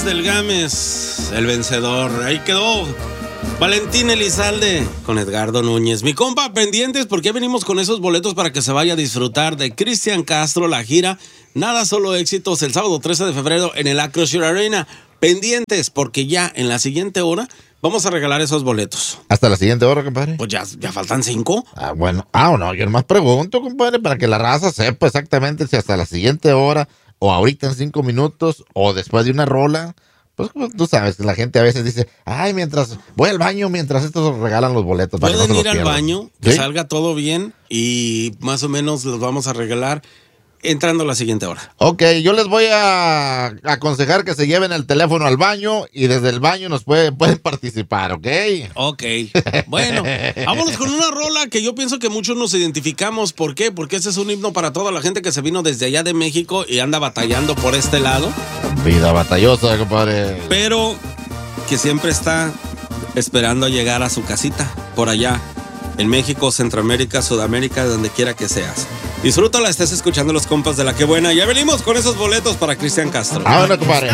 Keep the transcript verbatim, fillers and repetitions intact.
del Gámez, el vencedor. Ahí quedó Valentín Elizalde con Edgardo Núñez. Mi compa, pendientes porque ya venimos con esos boletos para que se vaya a disfrutar de Cristian Castro, la gira Nada Solo Éxitos, el sábado trece de febrero en el Acrisure Arena. Pendientes porque ya en la siguiente hora vamos a regalar esos boletos. ¿Hasta la siguiente hora, compadre? Pues ya, ya faltan cinco. Ah, bueno. Ah, o no, yo nomás pregunto, compadre, para que la raza sepa exactamente si hasta la siguiente hora, o ahorita en cinco minutos, o después de una rola. Pues tú sabes que la gente a veces dice, ay, mientras voy al baño, mientras estos regalan los boletos. Para Pueden que no se ir los al pierdan. baño, que ¿Sí? salga todo bien y más o menos los vamos a regalar entrando a la siguiente hora. Ok, yo les voy a aconsejar que se lleven el teléfono al baño y desde el baño nos puede, pueden participar, ¿ok? Ok, bueno, vámonos con una rola que yo pienso que muchos nos identificamos. ¿Por qué? Porque ese es un himno para toda la gente que se vino desde allá de México y anda batallando por este lado, Vida batallosa, compadre. pero que siempre está esperando llegar a su casita por allá en México, Centroamérica, Sudamérica, donde quiera que seas. Disfrútala, estés escuchando los compas de La Que Buena. Ya venimos con esos boletos para Cristian Castro. Ah, bueno, compadre.